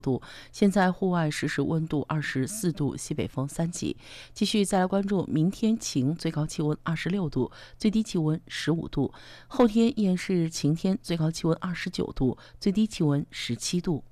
度。现在户外实时温度24度，西北风3级。继续再来关注明天晴，最高气温26度，最低气温15度。后天依然是晴天，最高气温29度，最低气温17度。